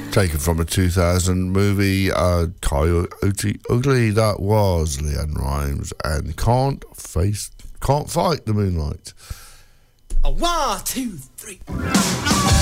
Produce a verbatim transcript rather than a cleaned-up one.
Taken from a two thousand movie, uh, Coyote Ugly. That was Leanne Rimes and Can't Face, Can't Fight the Moonlight. A one, two, three.